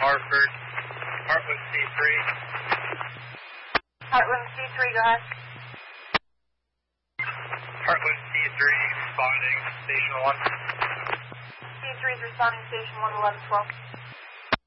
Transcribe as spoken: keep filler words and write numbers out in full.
Hartford, Heartland C three. Heartland C three, go ahead. Heartland C three responding, station one. C three is responding, station one, eleven twelve.